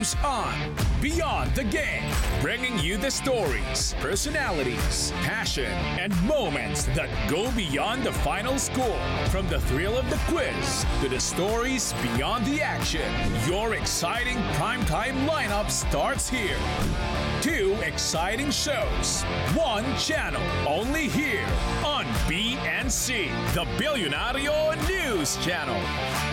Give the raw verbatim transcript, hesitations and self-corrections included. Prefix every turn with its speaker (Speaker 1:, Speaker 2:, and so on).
Speaker 1: on Beyond the Game, bringing you the stories, personalities, passion, and moments that go beyond the final score. From the thrill of the quiz to the stories beyond the action, your exciting primetime lineup starts here. Two exciting shows, one channel, only here on B N C, the Billionario News Channel.